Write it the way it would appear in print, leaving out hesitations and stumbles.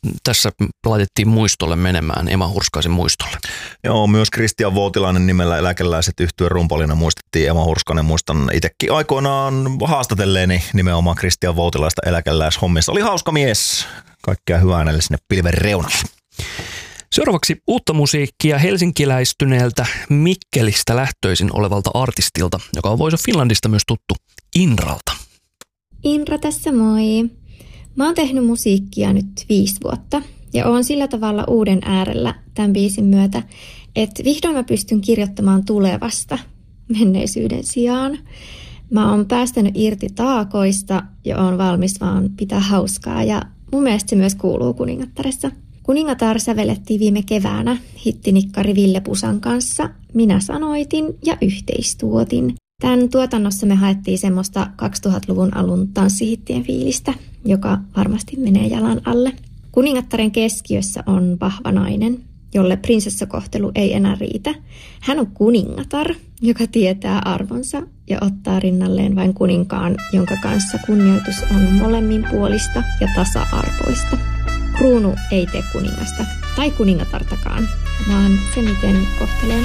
tässä laitettiin muistolle menemään, Emma Hurskaisen muistolle. Joo, myös Kristian Voutilainen nimellä Eläkeläiset -yhtyeen rumpalina muistettiin Emma Hurskainen. Muistan itsekin aikoinaan haastatelleeni nimenomaan Kristian Voutilaista eläkeläishommissa. Oli hauska mies. Kaikkea hyvää hänelle sinne pilven reunalle. Seuraavaksi uutta musiikkia helsinkiläistyneeltä Mikkelistä lähtöisin olevalta artistilta, joka on Voice of Finlandista myös tuttu, Inralta. Inra tässä moi. Mä oon tehnyt musiikkia nyt 5 vuotta ja oon sillä tavalla uuden äärellä tämän biisin myötä, että vihdoin mä pystyn kirjoittamaan tulevasta menneisyyden sijaan. Mä oon päästänyt irti taakoista ja oon valmis vaan pitää hauskaa ja mun mielestä se myös kuuluu Kuningattaressa. Kuningatar sävelettiin viime keväänä hittinikkari Ville Pusan kanssa. Minä sanoitin ja yhteistuotin. Tämän tuotannossa me haettiin semmoista 2000-luvun alun tanssihittien fiilistä, joka varmasti menee jalan alle. Kuningattaren keskiössä on vahva nainen, jolle prinsessakohtelu ei enää riitä. Hän on kuningatar, joka tietää arvonsa ja ottaa rinnalleen vain kuninkaan, jonka kanssa kunnioitus on molemminpuolista ja tasa-arvoista. Kruunu ei tee kuningasta tai kuningatartakaan, vaan se miten kohtelee